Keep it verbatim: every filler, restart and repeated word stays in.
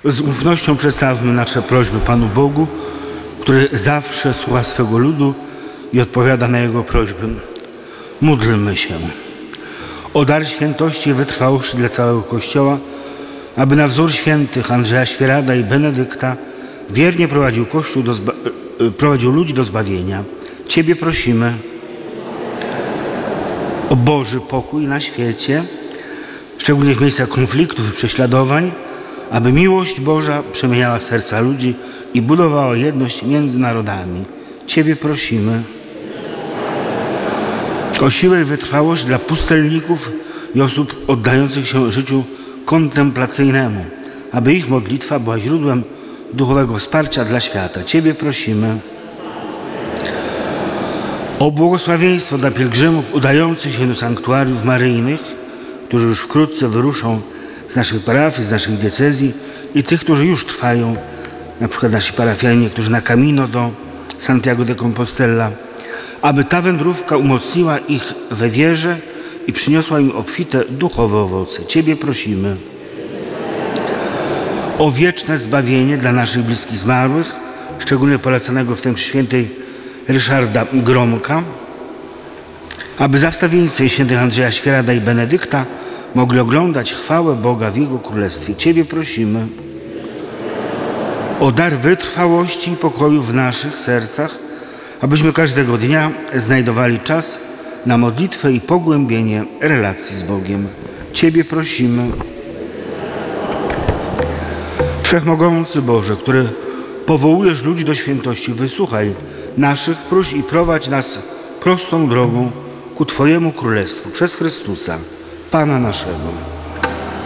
Z ufnością przedstawmy nasze prośby Panu Bogu, który zawsze słucha swego ludu i odpowiada na jego prośby. Módlmy się o dar świętości i wytrwałości dla całego Kościoła, aby na wzór świętych Andrzeja Świerada i Benedykta wiernie prowadził Kościół do zba- prowadził ludzi do zbawienia. Ciebie prosimy o Boży pokój na świecie, szczególnie w miejscach konfliktów i prześladowań, aby miłość Boża przemieniała serca ludzi i budowała jedność między narodami. Ciebie prosimy o siłę i wytrwałość dla pustelników i osób oddających się życiu kontemplacyjnemu, aby ich modlitwa była źródłem duchowego wsparcia dla świata. Ciebie prosimy o błogosławieństwo dla pielgrzymów udających się do sanktuariów maryjnych, którzy już wkrótce wyruszą z naszych parafii, z naszych diecezji, i tych, którzy już trwają, na przykład nasi parafianie, którzy na Camino do Santiago de Compostela, aby ta wędrówka umocniła ich we wierze i przyniosła im obfite duchowe owoce. Ciebie prosimy o wieczne zbawienie dla naszych bliskich zmarłych, szczególnie polecanego w tym świętej Ryszarda Gromka, aby za wstawiennictwem świętych Andrzeja Świerada i Benedykta mogli oglądać chwałę Boga w Jego Królestwie. Ciebie prosimy o dar wytrwałości i pokoju w naszych sercach, abyśmy każdego dnia znajdowali czas na modlitwę i pogłębienie relacji z Bogiem. Ciebie prosimy. Wszechmogący Boże, który powołujesz ludzi do świętości, wysłuchaj naszych próśb i prowadź nas prostą drogą ku Twojemu Królestwu przez Chrystusa, Pana naszego.